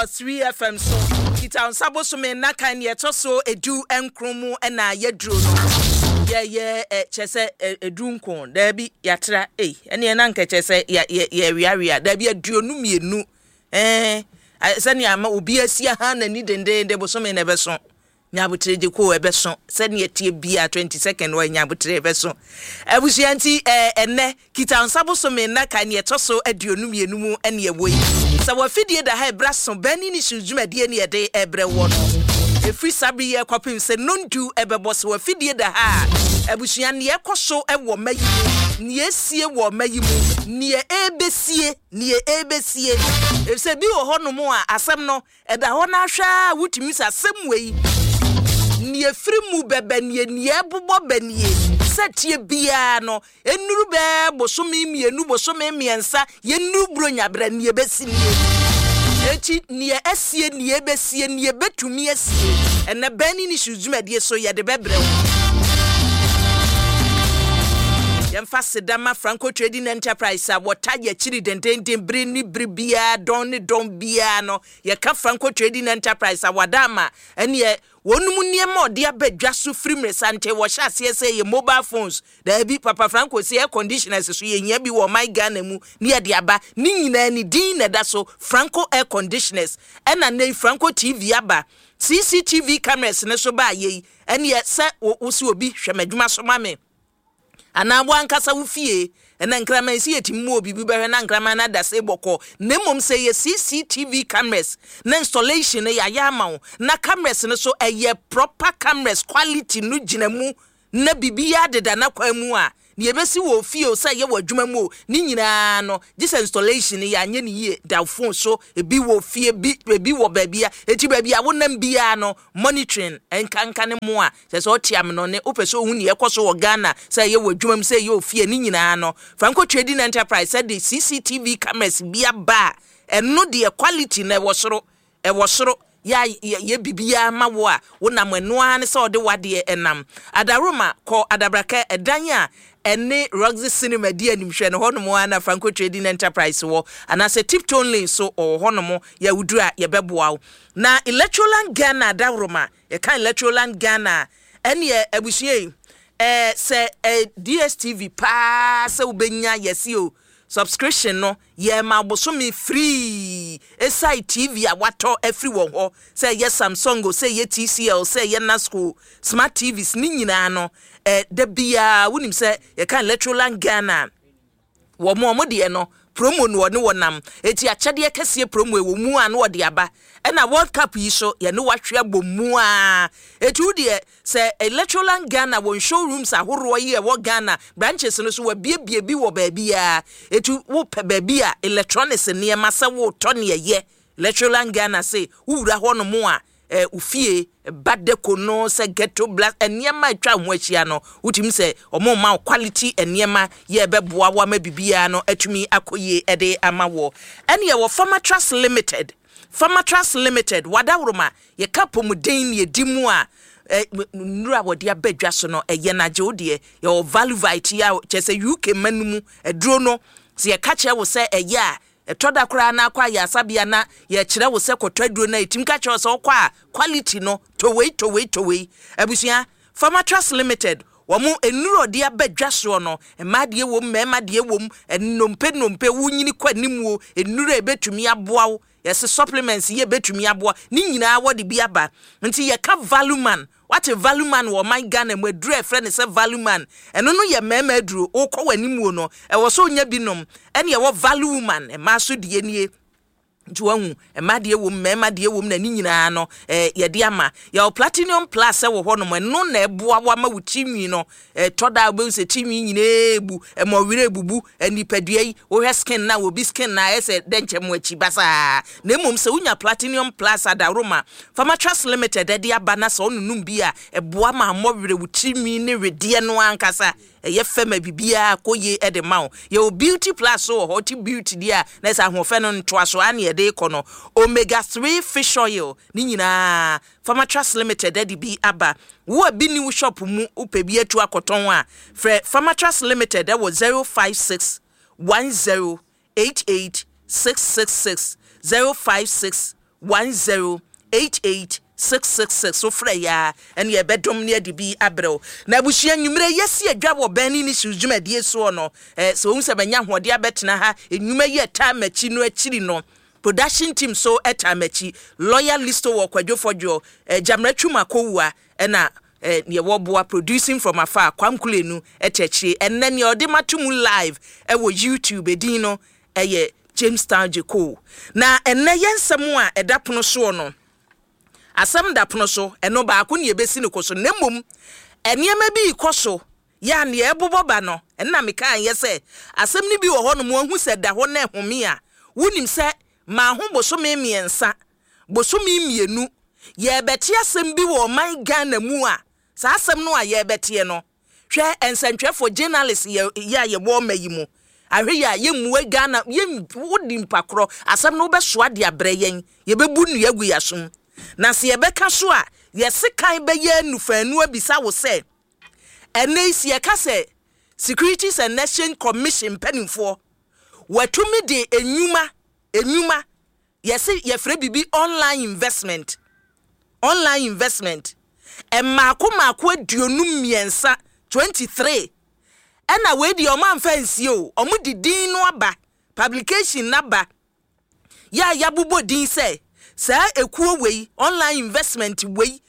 3 FM so kita nsabo so me na kan ye to so edu enkromu na yeduro no ye chese edu nkon da bi yatra ene na nka chese ye wiawia da bi aduonu mienu sani ama obi asia ha na ni dende bo so me na beso nyabutre ko ebeso sani etie bia 22nd wa nyabutre ebeso abusianti ene kita nsabo so me na kan ye to so aduonu mienu mu ene ye boyi sa wafidie da ha braso bani ni sujumade ne yede ebre wo no efri sabi ye kwapim se nondu ebebo se wafidie da ha abusuan ne ekoso ewo mayi ne esie wo mayi mu ne ebesie se bi wo hono mu a asem no eda ho na hwa wutimi sa asem wei ne efri mu bebe ne ebobọ banie setie bia no enuru be bosome mienu bosome miensa yenuru bronya bra ne ebesi ne eti ne esie ne ebesie ne ebetumi esie ene bani ni suzumade so yede bebre yemfa sedama Franco Trading Enterprise wota ye chiri dendenden bre ni bribia don bia no ye ka Franco Trading Enterprise wadama ene wonum niema ode abadwa so frimre sante wo hya se ye mobile phones da bi papa Franco se air conditioners so ye nya bi wo my Ghana mu ni ade aba ni nyina ni din na da so Franco air conditioners ena na Franco TV aba CCTV cameras ne so ba ye ene ye se wo si obi hwemadwuma so mame ana bo ankasa wo fie ena nkrama esi etimmo obi bi behwe na nkrama na da se boko nemom se ye CCTV cameras na installation ya yama na cameras ne so eye proper cameras quality no ginamu na bibia deda na kwamu a ne yebesi wo fie o se ye wadwuma mu ni nyina no this installation ya anye ne ye da phone so ebi wo fie ebi wo babia eti babia wonam bia no monitoring enkanka ne mu a se so tiam no ne opeso hu ne yekoso wo Ghana se ye wadwuma mu se ye ofie ni nyina no Franco Trading Enterprise said the CCTV cameras bia ba eno de quality na wo soro ya bibia ma wo a wonam eno an se ode wade enam adaroma ko adabraka edanya ene Roxy Cinema di animhwe no hono ana Franco Trading Enterprise wo anase tipton lane so hono mo ya wudura ye beboa na Electroland Ghana adaroma ye kan Electroland Ghana ene abusuye se DSTV pa se ubenya yesi o subscription no ye ma bosomi free esai TV a wato every one ho say ye Samsung go say ye TCL say ye Nasco smart TVs ni nyina no da bia wonim say ye kan Electroland Ghana wo mo de no promo no ne wonam eti achade kese promo e wo mu an wo de aba na World Cup yi so ye ne wahwe abomu a eti wo de say Electroland Ghana won showrooms ahoro ye wo Ghana branches no so wa bie bi wo ba bia eti wo pe ba bia electronics ne ma se wo to ne ye Electroland Ghana say wura ho no mo a ufie badeko no se ghetto blast eniema atwa ho ahia no utim se omo ma quality eniema ye beboa wa ma bibia no atumi akoye ede amawo ene ye wo Farmatras Limited wadawroma ye kapomuden ye dimu a nura wodi abadwa so no eye na je ode ye valuvite ya chese UK manumu eduro no se ye ka che wo se eye a etoda kura na kwa ya sabia na ye kire wo se kotwaduro na etim ka kire so kwa quality no to wait abusia Farmatras Limited womu enuro dia badwa so no emade wom memade wom ennompe wunyini kwanimu enuro ebetumi aboa yes supplements ye betumi aboa ni nyina wodi bi aba nti ye ka Valuman what a Valuman wo my Ghana mu aduru friend say Valuman eno no ye mema aduru okọ wanimu no e wo so nya binom ene ye wo Valuman e ma so die nie juanhu emade wom memade wom na ni nyina no ye de ama ya Platinum Plus wo ho no no na eboa wa ma wutinwi no toda be se tinwi nyina ebu mo wire ebubu enipadua yi wo hwe skin na wo bi skin na ese denche mo achi basa na emom se unya Platinum Plus adaroma Farmatras Limited de aba na so onunum bi a eboa ma mo wire wutinwi ne redie no ankasa ye fema bibia koye ede mawo ye Beauty Plus so hot beauty dia na sa hofe no ntoa so ane ede ikono omega 3 fish oil ni nyina Farmatras Limited de bi aba wo bi ni shop mu upebi atu akoton a Farmatras Limited that was 056 1088 666 056 0108866 so freya and ye bedom near the be abro na bushia nwumre yesi adwa wo bani ni sujumedie so no so unse benya hode abetena ha enwuma ye ta machi no akiri no production team so etamachi lawyer listo wo kwadwofojo jamratwuma kowua na ne woboa producing from afar kwamkulenu etechire enne ne odematum live wo YouTube edin no eye James Tajiko na enne yensem a edapono so no asem dapono so eno ba ko ne ebesi ne koso nemmom eniema bi koso ya ne eboboba no enna meka yese asem ni bi wo ho no mo hu se da ho na ehome a wonim se ma ho bosome miensa bosome mienu ye beti asem bi wo man Ghana mu a sa asem no a ye beti no hwe ensantwefo journalist ye bo mayimu ahwe ya ye muwe Ghana ye wodi mpakro asem no be soa de abre yen ye bebu nu agu yasom na se ye beka so a ye sekan be ye nufanu abisa wo se ene isi ye ka se Securities and Nation Commission penimfo watumi de enyuma yes ye free bibi online investment emako aduonum miensa 23 ena we di o man fancy o omu di din no aba publication naba ya bubo din say sa ekuo wei online investment wei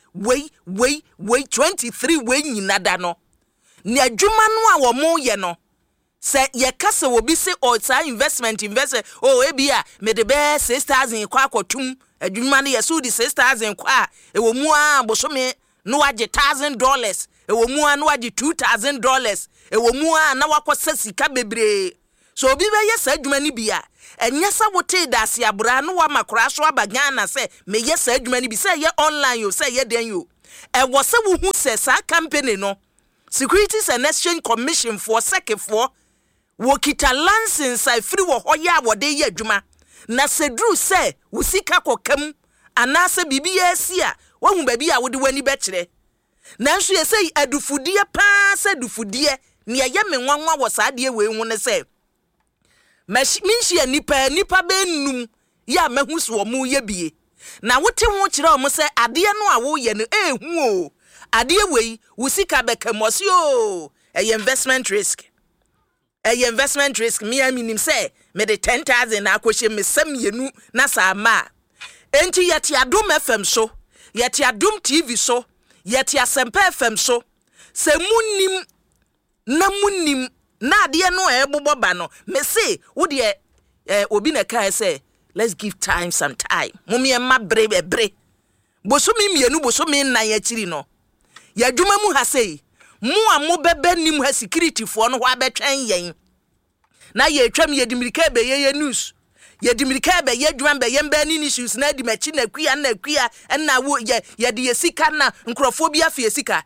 23 wei nyinada no ne adwuma no a wo mo ye no se ye kase obi se o sa investment ebia me de be 6000 kwa akotum adwuma no ye so di 6000 kwa ewo mu a bosome no wage $1,000 ewo mu a no wage $2,000 ewo mu a na wakosa sika bebre so obi be ye sa adwuma ni bia enya sa wote da se abura no wa makora so abagana se me ye sa adwuma ni bi se ye online yo se ye den yo ewo se wo hu se sa company no Securities and Exchange Commission for sekefo wokita license ai free wo hoya wode ye adwuma na sedru se wusika kokam anase bibia sia wahu ba bia wode wani bekire nanso ye sei adufudie pa se dufudie ne ye menwanwa wo saade we hu ne se minhia nipa benum ya mahuso wo mu ye bie na wote ho kire o mo se ade no a wo ye no ehu o ade wei wusika bekamosi o investment risk me aminim say me de 10,000 na akohye me sam yenu na sa ma enti yete adom FM so yete adom TV so yete asempa FM so se munim na de no eboboba no me say wo de obi na kai say let's give some time mumie ma bre bosumi mienu bosumi na ya chiri no ya dwuma mu ha sei mu a mo bebe nim ha security fo no ho abetwen yen na ye twam ye dimirika be ye news ye dimirika be ye dwuma be ye mba ni issues na di machi na kua na wo ye de sika na nkrofo bi afi sika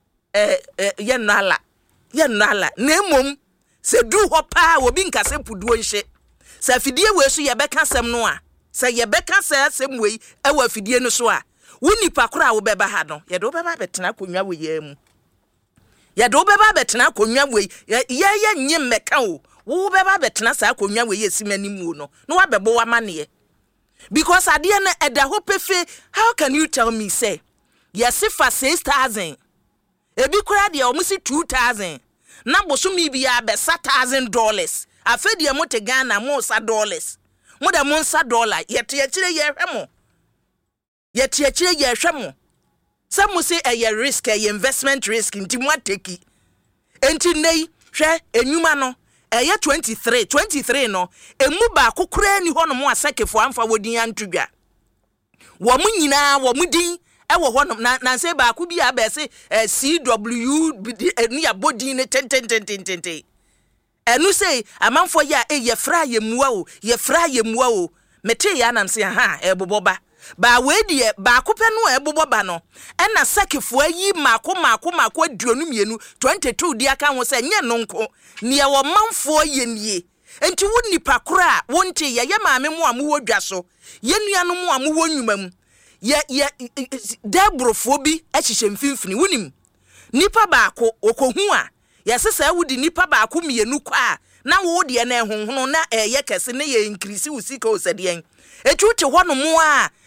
ye nala na emom se du ho pa obi nkase puduo nhye se afidie we so ye beka sem no a se ye beka se asem we ewa afidie no so a woni pakora wo beba ha no ye do beba betena konwa we ye mu ye do beba betena konwa we ye nye meka o wo beba betena sa konwa we ye simanimu no no wa bebo wa mane because ade na eda ho pefe. How can you tell me say yes for 6,000 ebi kura de o musi 2,000 na bosomi bia be $1,000 afedi mo te Ghana mo sa dollars mo da mo sa dollar yete kire ye hwemo yete kire ye hwemo some say a risk a investment risk nti mo ateki enti nei hwe enwuma no eye 23 no emu ba kokora ni ho no mo asakefo amfa wodin antudwa wo mu nyina wo mu din ewo ho no na se ba ku bia ba se CW ni abodin ne ten enu say amanfo ya ye fra ye muwa o mete ya nam se ha eboboba ba we die ba kope no eboboba no ena sakefo ayi mako aduonu mienu 22 dia ka ho se nye no nko ne ye wo manfo ye nie enti wo nipa kora wonte ye maame mu amu wodwa so ye nuanu mu amu wonwumam ye debrofo bi ahihye mfimfini wonim nipa baako okohu a yesesa wudi nipa baako mienu kwa na wo de na ehunhunu na ye kese ne ye increase usika osadien etuti hono mu a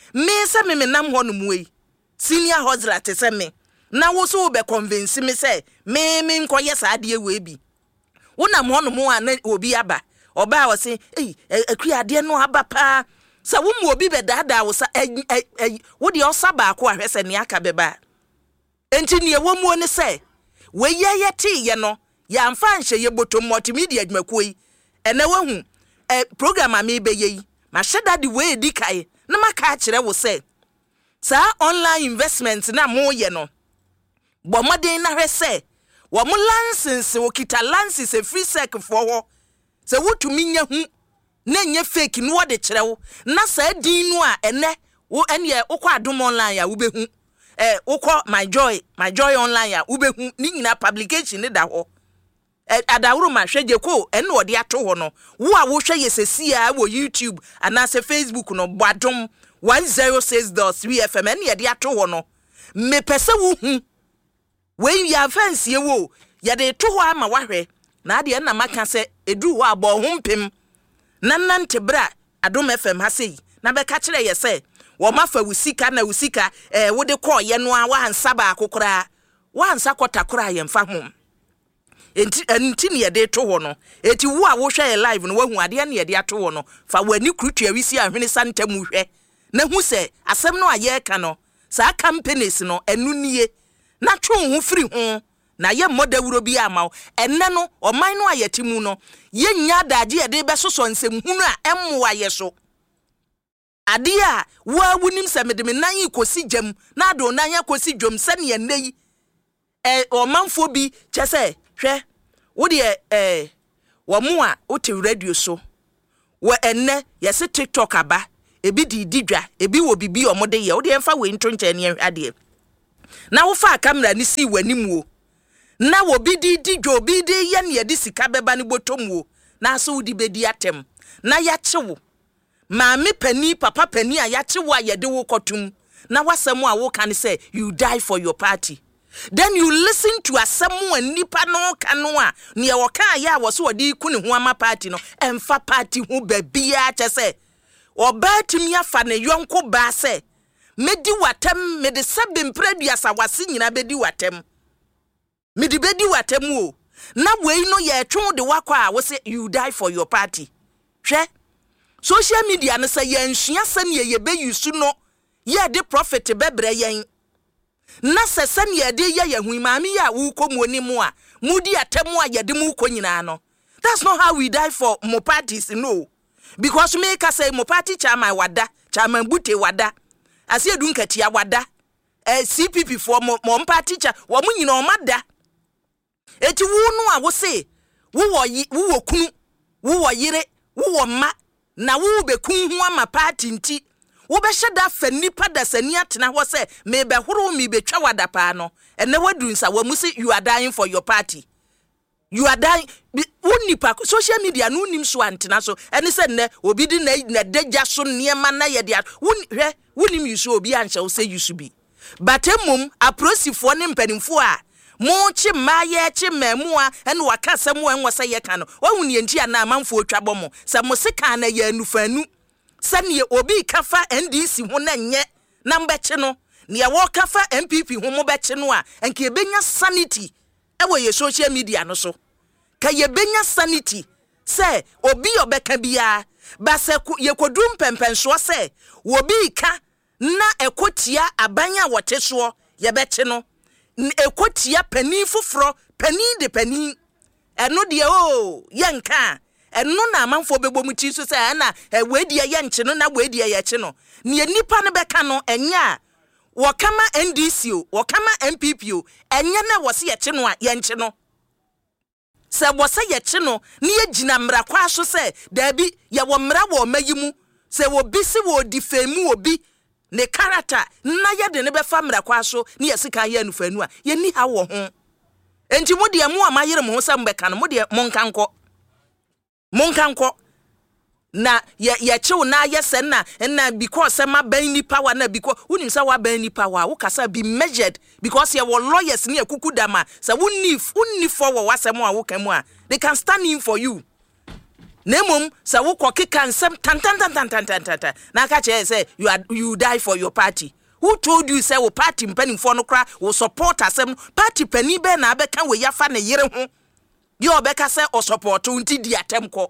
me se me nam ho no muyi senior hustler te se me na wo so be convince me say me nkoye sa de we bi wona mo no mo an obi aba oba wo se akui ade no aba pa sa wo mu obi be dada wo sa wo de osaba ko ahwese ne aka beba enti ne wo mu ne say we ye ti ye no ya mfa nhye ye botom multimedia adwumakoi ene wo hu program ami be ye ma sheda de we di kai na maka kire wo say sa online investment na mo ye no bo modern na hwese wo mo license wo kita license free sec for wo se wotumi nya hu na nya fake no de kire wo na sa din no a ene wo ene ukọ adom online ya wo be hu ukọ my joy online ya wo be hu ni nyina publication ne da ho adawuru ma hweje ko ene wo de ato ho no wo a wo hwe yesesi a wo YouTube ana se Facebook no Boadom 106.3 FM ene de ato ho no me pese wo hu when ya fancy wo ya de to ho ama wahwe na de na maka se edu ho abo hompem nante bra Adom FM ha sei na be ka kire ye se wo mafa wusika na wusika wo de ko ye no a wa hansa ba akokora wa hansa kota kora ye mfa hom enti ne de to ho no eti wo a wo hwe live no wahu ade ne de ato ho no fa wani krutua wisi ahwene santam hwe na hu se asem no aye ka no sa companies no enu nie na twon hu firi ho na ye modawuro bi amaw enne no oman no ayetimu no ye nya daje ye de besoso nsem hunu a emwa ye so ade a wa wunim se medeme nan ikosi jam na do nan yakosi dwom se ne nei omanfo bi chese hwe wo de wo mu a wo te radio so wo enne ye se TikTok aba ebi didwa ebi wo bibi omode ye wo de emfa we ntonche ne ade na wo fa camera ni si wanimu na wo bi didwo bi de ye ne de sika beba ne botomu na so wudi bedi atem na ya chewo maami pani papa pani a ya chewo a ye de wo kotum na wasemu a wo kan say you die for your party. Then you listen to asemu anipa no kanu a ne wo kan ya wo so wodi kunu ho ama party no emfa party ho babia che say obatimi afa ne yonko ba say medi watem medi sabem preduasa wase nyina bedi watem medi bedi watem o na wei no ye twon de wakwa a wo say you die for your party hwe social media no say ye nhua sane ye be yusu no ye de profit bebre yen na sesane ye de ye hu maami ya wo komu onimu a mudi atemu a ye de mu ko nyina no. That's not how we die for mo parties, no, because me ka say mo party chairman wada chairman bute wada ase edu nkatia wada CPP for mo party cha wo mu nyina o mada eti wo no a wo say wo kunu wo yire wo ma na wo be kun hu ama party nti wo be hyeda fa nipa da sani atena ho say me be horo me be twa wada pa no ene wadu nsa wo mu say you are dying for your party, you are dying unipa social media no nim so antena so ene say ne obi di na deja so niema na ye dia wonim yusu obi anche wo say yusu bi but emum aprosifo ne mpanimfo a mo chi maye chi mamu a ene waka samu enwo say ye ka no wahuni enti ana amanfo otwabo mo se mo sika na ye anufanu sane obi kafa NDC ho na nye na mbeche no ne wo kafa MPP ho mo beche no a enke ebenya sanity ewo ye social media no so ka ye benya sanity se obi obeka bia ba se ye kodum pempenso se obi ka na ekotia abanya wote so ye beche no ekotia pani foforo pani de pani eno de o ye nka eno na amanfo bebo mu chi so se na wedi ye nche no na wedi ye che no ne nipa no beka no enya wakama NDC o wakama MPP o enya na wo se ye che no a ye nche no se wo se ye che no ne ye gina mra kwa so se da bi ye wo mra wo mayimu se wo bi se wo difemu obi ne character na ye de ne be fa mra kwa so ne ye sika ye anufanu a ye ni ha wo ho enti mo de mo amayere mo se mbeka no mo de monkanko na ye chew na yesen na because ma ban ni power na because unim say wa ban ni power wo kasa be measured because ye wo lawyers ni akukudama say unni for wo wasem a wo kamu a they can stand in for you Nemum sa wo kika nsem tan na ka che say you die for your party. Who told you say wo party mpanimfo no kra wo support asem party pani be na abeka we yafa ne yere ho ye obeka say o support unti di atem ko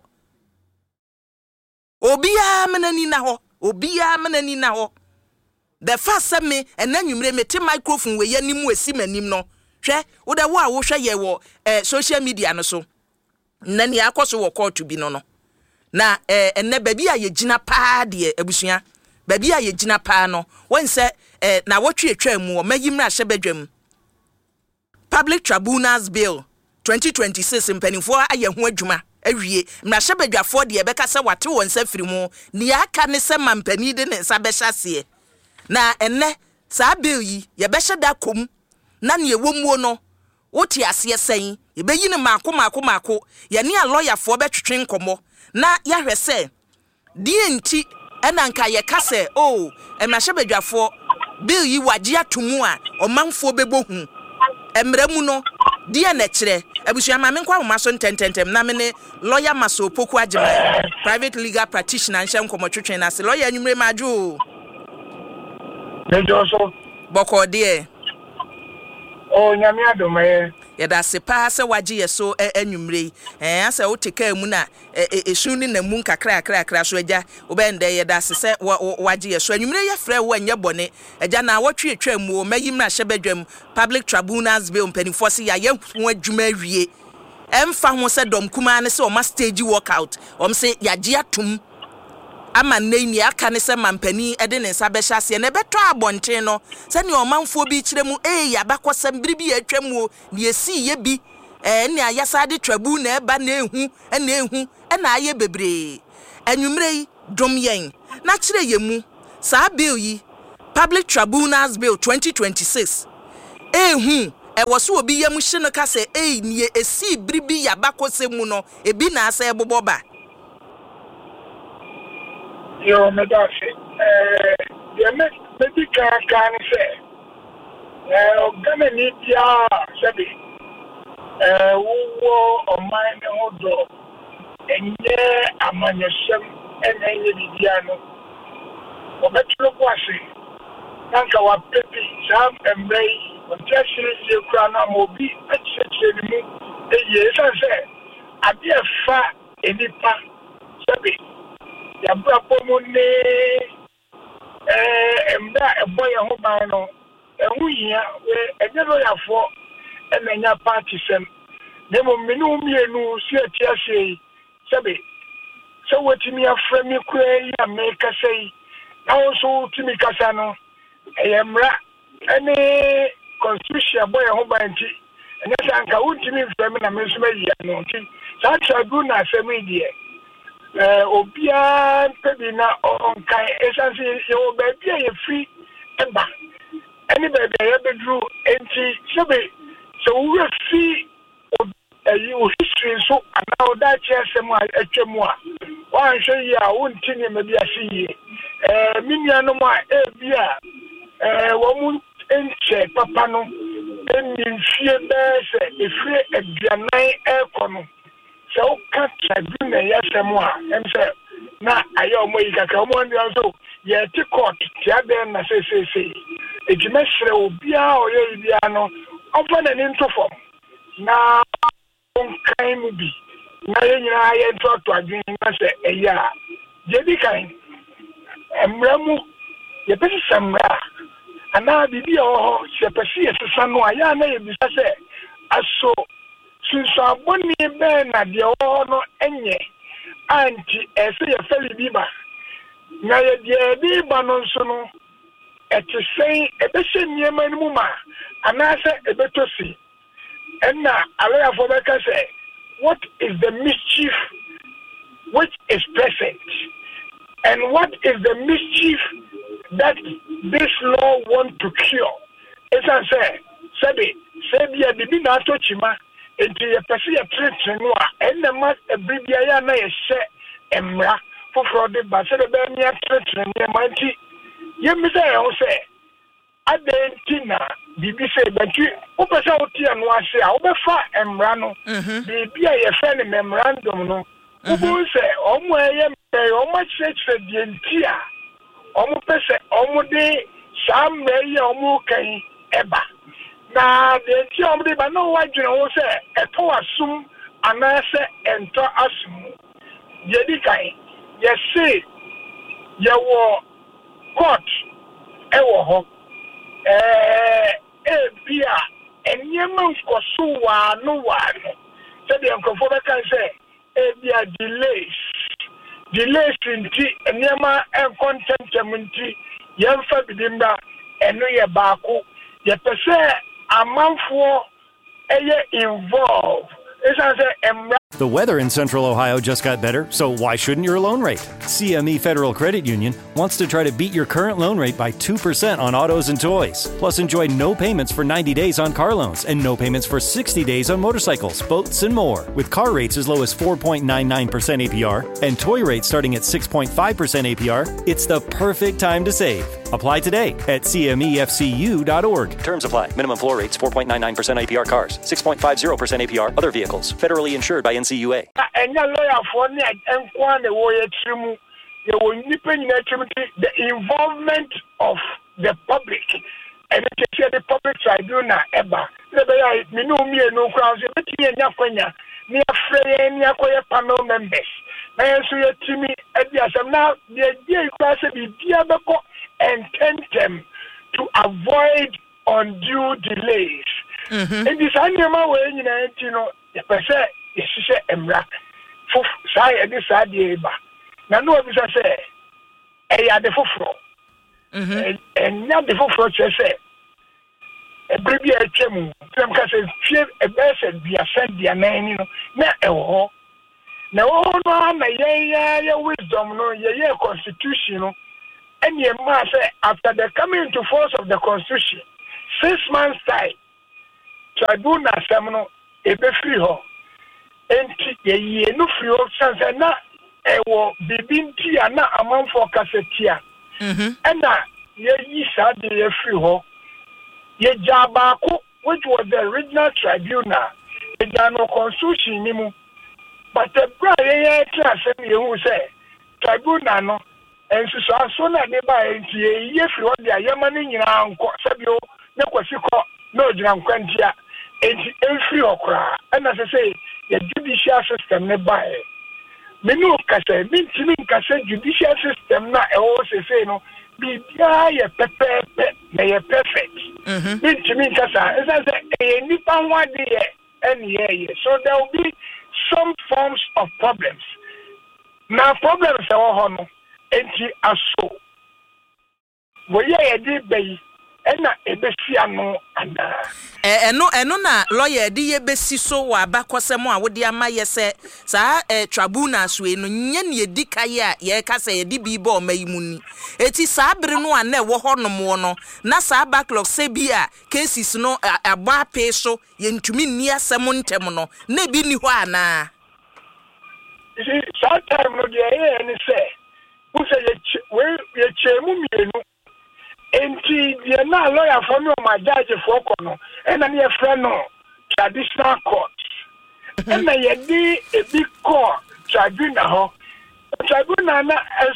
obiya menani na ho the first say me enanwumre me te microphone we yanimu esi manim no hwe wo da wo a wo hwe ye wo social media no so nani akoso wo court bi no na enne baby a ye gina pa de abusua baby a ye gina pa no won say na wotwe atwa mu o mayimra hyebadwam Public Tribunals Bill 2026 mpanimfo aye ho adwuma awie mra hyebadwafo de beka se wate won sa firi mu ne aka ne se mampani de ne nsa behya na enne sa bill yi ye behya da kom na ne ewomuo no wote ase sen ye beyi ne mako ye ne a lawyer fo betwetwe nkomo na ya hwese die nti enanka ye kase mra hyebadwafo bill yi wagye atomu a omanfo bebohu emramu no die na kire abusua ma menkwa homa so ntententem na me ne lawyer Maso Poku Agyeman private legal practitioner nhyem komotwetwe na se lawyer anwumre majo Mejoso boko de nyame adomaye yeda se pa se wagye yeso anwumre asa woteka mu na esun ni na mu kakra so agya obende yeda se wagye yeso anwumre ye frɛ wo anya bone agya na wotwe atwa mu o mayimra hyebadwam Public Tribunals Bill mpanimfo se ya ye ho adwuma awie emfa ho se dom kuma ne se o ma stage workout se yagye atum ama nani aka ne se mampani ede ne nsa behya se ne beto abonten no se ne omanfo bi kire mu yabakosam biribi atwa mu ne esi ye bi ne ayasa de trabu na eba na ehu na aye bebre anwumre yi dom yen na kire ye mu sa bill yi Public Tribunals Bill 2026 was obi yam hye no ka se ne esi biribi yabakosam mu no ebi na asa eboboba yo me dafe medical can say ogame ni dia sabi wo o mind odo enye amanyesem enye bibia no obetro kwase nanka wa pepi sam embrei ontiashiri ye kura na mobi acheche ni mu eye sanse ade fa enipa sabi ya brapo mu ne emda eboye ho ban no ehuyia we enyelo yafo enenya party sem nemo minu mienu si atiase sebe so wetimi afra mi kura ya meka sei na so timi kasa no eyemra ene constitution boye ho ban ti enya sanka wutimi mfra mi na mesuma yi no ti sa tribunal asemi die obia pebina onkai esansi yo baby ye free eba any baby ye bedru enti sebe so we see you history so now that chesem atwemu a wan hwe yi a wonti ne ma bia hye miniano ma bia wo mu enche papa no enfie be se efre aduanan ekono so can't tribunal yasemwa emse na ayo mo yikaka mo ndi so ye ti court ti aben na se ejimesre obia oye bia no ofa na ni ntofo na onkai mu bi na ye nyina ye ntoto adwin na se eya je bi kan emramu ye pesi samra ana bibia o se pesi esesa no aya na ye bisa se aso since aboni be na de no enye anti ese ye feli biba na ye de biba no nso no etisen ebehye niema ni mu ma anase ebetosi enna alaya for be ka say what is the mischief which is present and what is the mischief that this law want to cure esa say sebia bibi na atochima enti ye pese ye treat no a enema ebribia ya na ye hye emra foforo de ba se de be mi treat ne manti ye mi say o say adentina bibi say bantu o pese o ti anu ase a o be fa emra no bibia ye fe ne memorandum no Ubu say omo eye me omo church the entire omo pese omo de sam me ye omo kan eba na the entire omo de ba no wa dwene wo say eto asum anase ento asum ye di kai ye say ye wo court e wo ho bia enyema nkoso wa no say the uncomfortable can say bia delays inti enyema en content munti yemfa bidimba eno ye baako ye pese amanfo eye involved. The weather in Central Ohio just got better, so why shouldn't your loan rate? CME Federal Credit Union wants to try to beat your current loan rate by 2% on autos and toys. Plus, enjoy no payments for 90 days on car loans and no payments for 60 days on motorcycles, boats, and more. With car rates as low as 4.99% APR and toy rates starting at 6.5% APR, it's the perfect time to save. Apply today at cmefcu.org. Terms apply. Minimum floor rates 4.99% APR cars, 6.50% APR other vehicles. Federally insured by NCUA. The involvement of the public and the public tribunal ever. Panel members. Now intend them to avoid undue delays. In this animal way, you know, the person is emra. Say this idea. Now, no, as I say, I the fufro. And now the fufro say, a baby, a chemu, some cases, a person be a send the name, you know, not a war. Now, no, wisdom, no, your constitution, and your master after the coming into force of the constitution, 6 months' time, tribunal seminal, a be free ho. And ye no free ho, sans and not a war, bibinti and not among for cassetia. And now, ye said the free ho. Ye jabako, which was the original tribunal, the Jano constitution, nimu. But the brother class, who say, tribunal, and so na de ba enti ye fi o dia yamani nyina anko sabio ne kwasiko no gyina nkwantia enti enfri okra na say the judicial system ne ba e menu kase mintimi kase judicial system na e o say no bibia ye pepepe na ye perfect mintimi kasa is say nipa nwade ye ene so there will be some forms of problems. Now problems are no enti aso wo ye de bayi ena ebesi ano ana eno na lawyer de ye besi so wa abakosem a wo de ama ye se sa tribunal so eno nye ne edikaye a ye ka se ye de bi ba o mayimuni eti sa abere no ana wo honom no na sa backlog se bi a cases no agba pe so ye ntumi nni asem ntem no na bi ni ho ana sometimes no de ye ni say who say ye chemu mienu enti ye na lawyer for no my judge for kono and na ye friend no traditional court and na ye di a big court tribunal na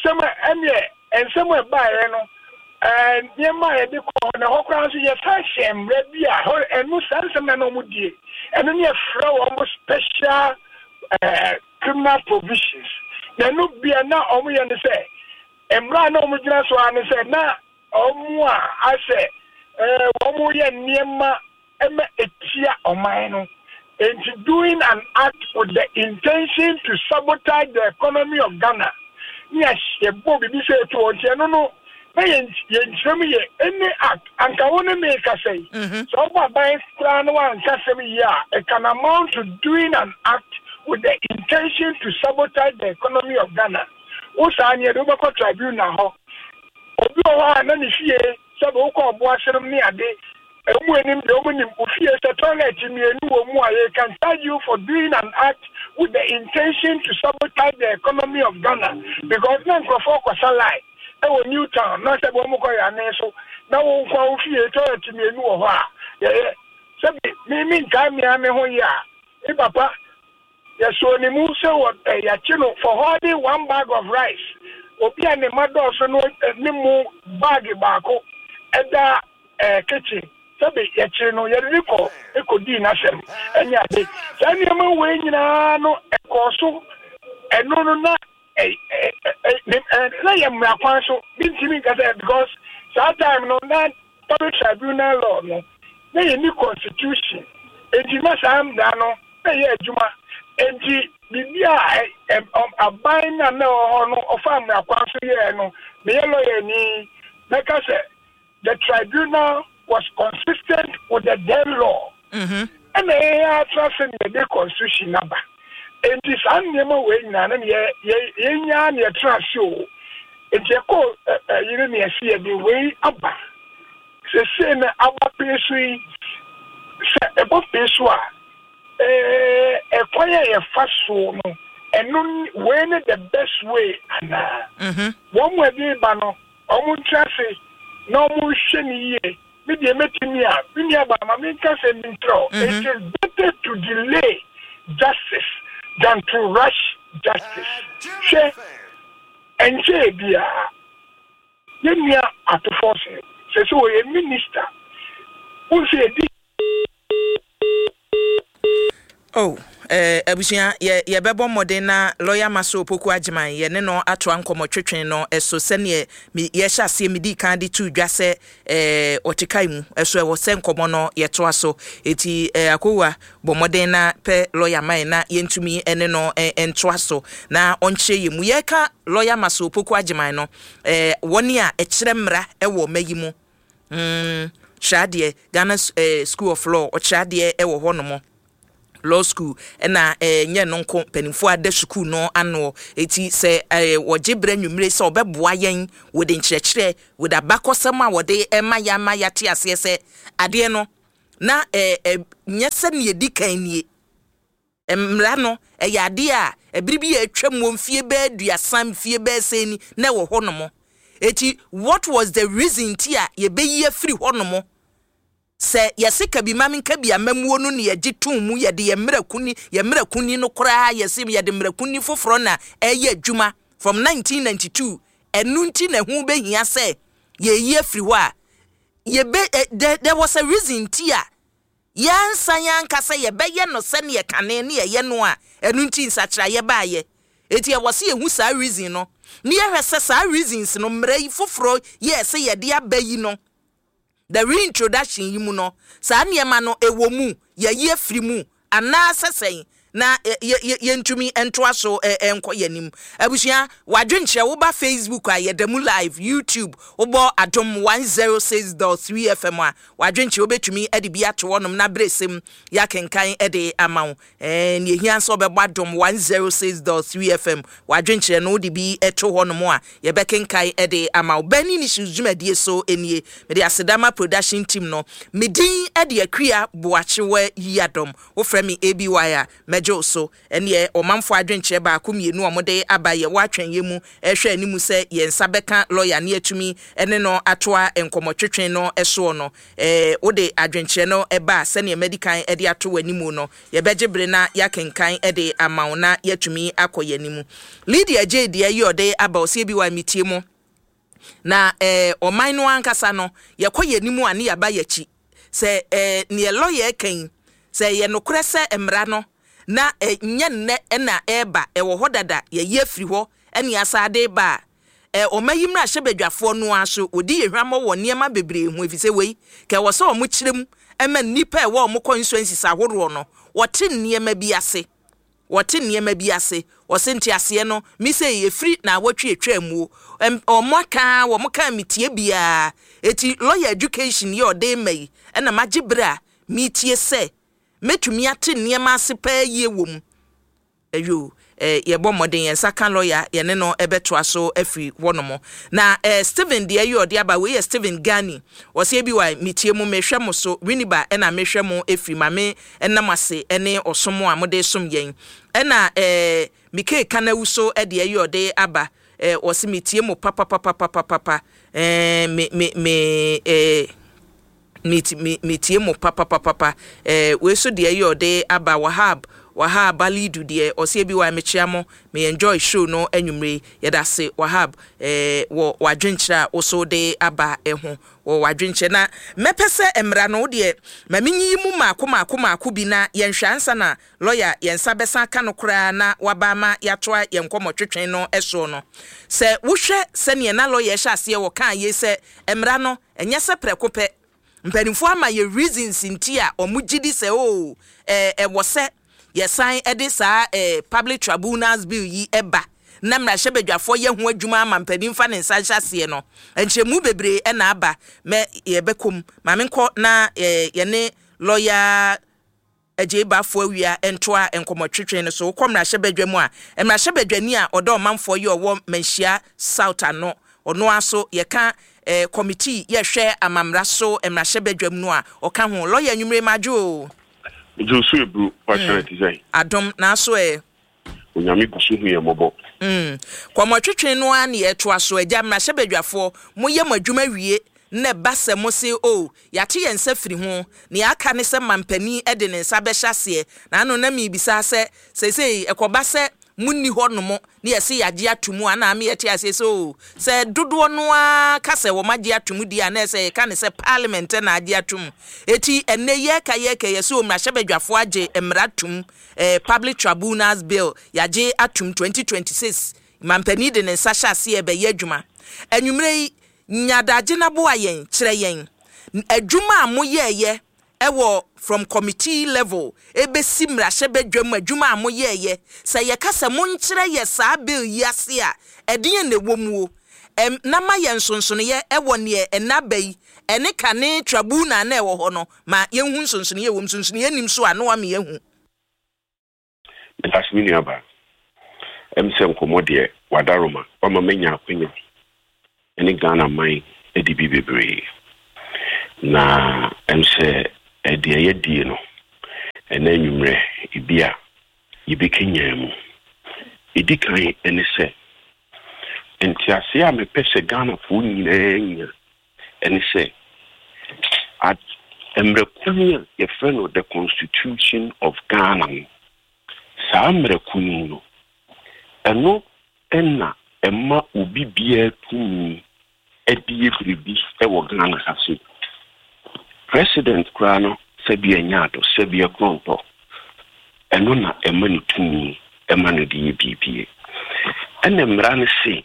ensem e ba ye no and ye ma ye di court na ho kran so ye fashion ready a enu sansem na no mudie and na ye friend almost special criminal provisions. No be na omu ye ne say emra na omu gina so an say na omu a say omu ye niema ema etia oman no and doing an act with the intention to sabotage the economy of Ghana. Yes, ye bo bi say to ontie no na ye ye any act anka wona make say so by plan one kasem ya it can amount to doing an act with the intention to sabotage the economy of Ghana. Osanye do bako tribunal ho. Obi o wa na ni fie se bo ko obo aserum ni ade. Emu enim de omo nim ofie se toilet mi enu wo mu aye can charge you for doing an act with the intention to sabotage the economy of Ghana because na nkofo kwasa lie. E wo Newtown na se bo mu ko ya ne so na wo kwa ofie toilet mi enu wo ho a. Se mi nka mi ame ho ya. E papa Yes, so the move so yachino for holding 1 bag of rice. Obi and the mother so no nimu bag bako at the kitchen. Sabi yachino yeriko ekodi na sem. Enya de. Sani ama we nyina no ekoso eno no na na yam akwan so bintimi kasa because that time no na public tribunal law no. Na ye ni constitution. Enti na sam da no na ye adwuma. Enti bibia aban na na no ofam akwan so ye no me lawyer ni because the tribunal was consistent with the then law. And they trust in the constitution number. And this animal way na ye nya na trust you. And you call you see the way up. Se na aba pesu se ebo pesu kwaya ye faso no eno when the best way ana one way be ba no omu trase no mu hwe ni ye me de metimi a me aba ma me nka se intro. It is better to delay justice than to rush justice. She enje bia ye nia atforce se so ye minister who say oh abusia ye bebo modena lawyer Maso Opoku Agyemang ye ne no ato ankomo twetwen no eso sene ye hya ase medi kan de tu dwase otekai mu eso e wo senkomo no ye to aso eti akowa bo modena pe lawyer man na yentumi ene no ento aso na onche ye mu ye ka lawyer Maso Opoku Agyemang no woni a ekyeremra e wo mayi mu Shadie Ghana School of Law o Shadie e wo honomo law school na nye no nko panimfo ada school no ano eti se woje bra nwumre se obeboa yen wode nkyerɛkyerɛ wode abakosam a wode ema ya te ase se ade no na nye se ne yedi kan nie mra no ya ade a ebiribi ya atwam wo mfie ba aduasam fie ba seni na wo honomo eti what was the reason tia ye be ye free honomo se yesika bi mami nka bi amamuo no ne yegitum mu ye de ye mrakuni no kora yesim ye de mrakuni foforo na eye adwuma from 1992 enunti na hu be hia se ye ye free ho a ye be there was a reason tia yansa yanka se ye be ye no se ne ye kane ne ye no a enunti nsakra ye ba ye eti e wose ye hu sa reason no ne ye hwese sa reasons no mrai foforo ye se ye de abayi no the reintroduction yimu no sa niema no ewo mu ye free mu ana sesen na yentumi ento aso enko yanim abusia wadwenche wo ba Facebook a yedemu live YouTube obo adom 106.3 FM a wadwenche obetumi ade bi ato wonom na bresem yakenkan ade amawo ne ehia so obebo adom 106.3 FM wadwenche no de bi eto wonom a yebekenkan ade amawo bani ni shuzumadi so enie me asedama production team no medin ade akria boachewe yadom wo frame ABY a so ene omamfo adwenche ba akomienu omode abaye watwen yemu ehwe animu se yensa beka lawyer ne atumi ene no atoa enkomotwetwen no eso no ode adwenche no eba se ne medical ede ato animu no ye begebre na yakenkan ede amawo na yatumi akoye animu Lydia Jade ye ode aba osie bi wa mitie mu na oman no ankasa no yekoye animu ane yaba yachi se ne lawyer kan se ye nokure se emra no na nyanne na eba ewo hodada ye free ho ene asade ba omayimra hyebadwafo no aso odi yehwamo wo niema bebre hu efise wei ke wo so omo kyirem ema nipa ewo omo constituencies ahoro no wote niema bi ase wo senti ase no mi se ye free na wotwe etwamu omo ka wo mo ka mitie bia eti lawyer education ye ode mai ena magibra mitie se metumi ate niema asepa ye wom ayo ye bomoden yen saka lawyer ye ne no ebeto aso afri wonomo na Steven de ayo de aba we Steven Gani wose bi wa mitie mu mehwe mo so winiba ena mehwe mo afri mame enam ase ene osomo amode som yen ena mike kanawu so de ayo de aba wose mitie mo papa metie mo papa we so de ayo de aba Wahab Wahab Balidu de Osiebi wa mechiamo me enjoy show no anwumre yeda se Wahab wo wadwenchira oso de aba eho wo wadwenche na mepese emra no de maminyi mu maako bi na yenhwansa na lawyer yensa besa ka no kra na wabama yatoa yenkomotwetwen no eso no se wohwe se ne na lawyer hya ase wo kan ye se emra no enye se prekope mpanimfo ama ye reasons ntia omugidi se o wo se yesan edisa public tribunals bill yi eba na mrahebedwafo ye ho adwuma ama mpanimfa ne nsanhyase no enchemu bebre na aba me yebekom mamenkọ na ye lawyer ejebafo awia entoa enkomotwetwen no so komrahebedwamu a mrahebedwani a odo manfo ye owo manhia south ano ono aso ye ka committee ye hwe amamra so mrahebedwamu no a oka ho lawyer nwumre majo Josu Ebru, passionate say. Adom na so Onyame kusu hu ye mobo. Kwamotwetwen no a ne eto aso agya mrahebedwafo moye madwuma wie na base mo se yate ye nsa firi ho ne aka ne se mampani de ne nsa be hyase na no na mi bisa se ekoba se munni ho no mo ne yesi yage atumu ana me yete ase se dodo no a kase wo mage atumu dia na se ka ne se parliament na age atumu eti enne ye ka yesi o mrahebedwafo age emratum public tribunals bill yage atum 2026 mampani de ne nsa hyase e be ye adwuma anwumre nyadaje na bo ayen kire yen adwuma amoyeye ewo from committee level ebesi mrahebedwam adwuma amoyeye se ye kasa monkire ye sa bill yase a edin ne womuo na ma ye nsonsono ye ewo ne enabai ene kane tribunal na ewo ho no ma ye hu nsonsono ye wo nsonsono ye nim so ano am ye hu Asmini aba emsem komodie wadaroma wama menya akwenya ene Ghana mai edibi bebre na emse edie yedie no ene nwumre ibia yibekenya mu idikan ene se entiase a mepese Ghana fo nyina ene se at emrekunya ye freno the Constitution of Ghana sa emrekunu no eno enna emma obi bia tumi edie fribi ewo Ghana hase President Krano sebia nyaado sebia kronto eno na emma ni tumi emma no die bibie ene mrane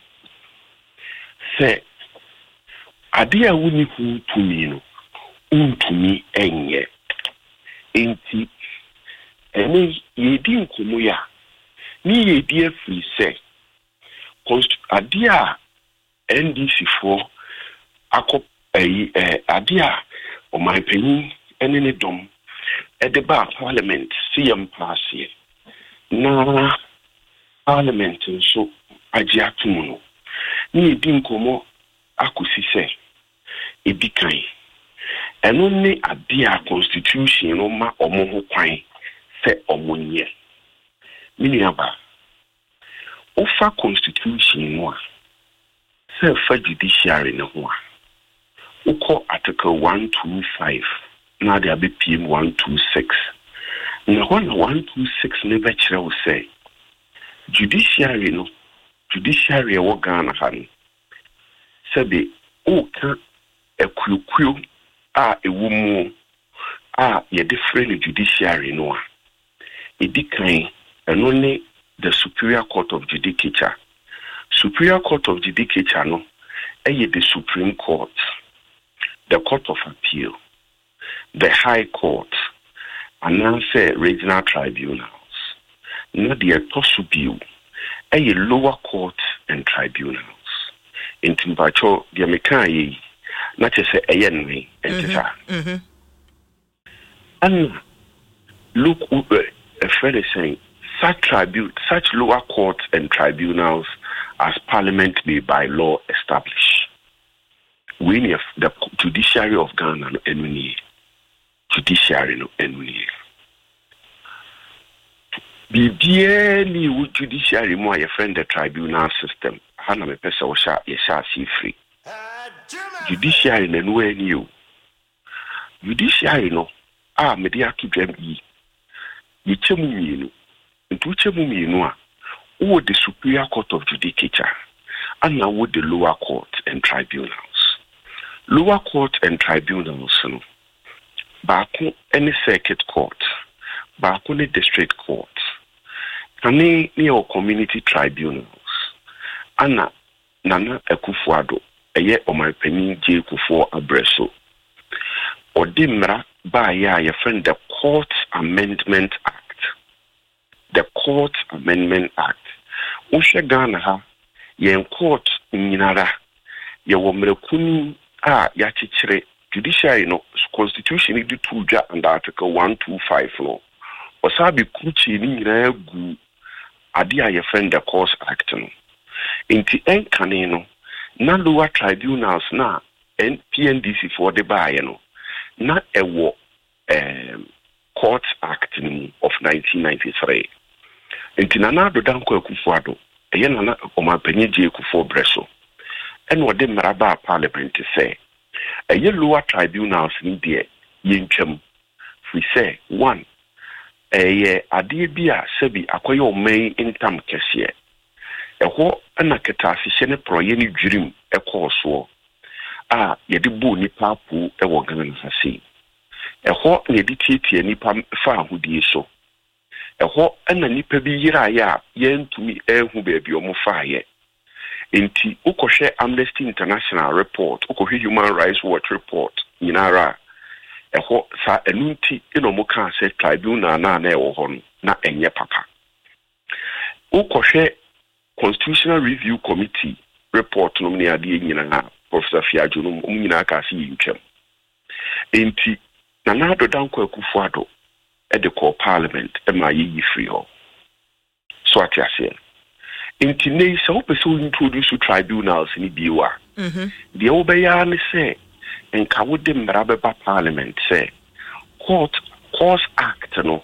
se ade a woni hu tumi no untumi enye enti ene yedi nkomo ya ni yedi afri se ade a NDC for akọ ade a omanpanyin ene ne dom edeba parliament CM passe na parliament so agi atumu no ni edi nkomo akosi se edikan eno ne ade a constitution no ma omo ho kwan se omonye miniaba ofa constitution no a se fa judiciary no ho a uko article 125 na de abe PM 126 na ho na 126 ne be kire wo se judiciary e wo Ghana ha no sebe o ka ekukuo a ewo mu a ye different judiciary no a edikan eno ne the Superior Court of Judicature. Superior Court of Judicature no the Supreme Court, the Court of Appeal, the High Court, and now say regional tribunals. No the Tosubiu, lower court and tribunals. In Timbacho, the American not just say ayenwe and and look a friend is saying such lower courts and tribunals as Parliament may by law establish. We need the judiciary of Ghana and we need judiciary and we need. Be dearly with judiciary more your friend the tribunal system. Hana me pesa washa yesha see free. Judiciary and we new. Judiciary no media to them yichemu mienu nti uchemu mienu a wo the Superior Court of Judicature and now with the lower court and tribunals. Lower court and tribunals, no. Baako any circuit court, baako any district court, any near community tribunals. Anna Nana Ekufuado, eye Omapeni J. Kufuor Abreso. Or dimra by your friend the Court Amendment Act. The Court Amendment Act. Ushe Ghana ha, yen court nyinara, ye womrekuni yachichire judiciary no constitution di tuja under article 125 no. Osabi kuchi ni nyina gu ade a ye friend the Court Act no. Inti enkane no na lower tribunals na PNDC for the buy no na ewo Court Act of 1993. Inti Nana Danko Ekufuado eye Nana Omapeni J. Kufuor Breso and what the Maraba Parliament say eye lower tribunals ni de yentwam we say one eye ade bia sebi akoye main intam kese eho ana ketase hye proye ni dwirim ekoso yedi bu nipa pu ewo Ghana sase eho na yedi tietie nipa fa ahudie so eho ana nipa bi yira ya yentumi ehu baabi omo faaye enti ukohwe Amnesty International report ukohwe Human Rights Watch report nyinara eho sa enunti enomo kan se tribunal na ewo ho na enye papa ukohwe Constitutional Review Committee report no mni ade nyina Professor Fiajo no nyina ka se yintwam enti Nana Danko Ekufuado at the core parliament ma yi free ho so atiase enti nei so person introduce tribunals ni biwa de obeya ne se enka wode mrabe ba parliament se court Act no